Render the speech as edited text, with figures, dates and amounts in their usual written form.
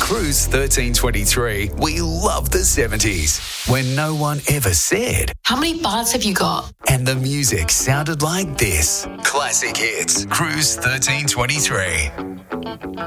Cruise 1323, we love the 70s, when no one ever said. How many bars have you got? And the music sounded like this. Classic hits. Cruise 1323.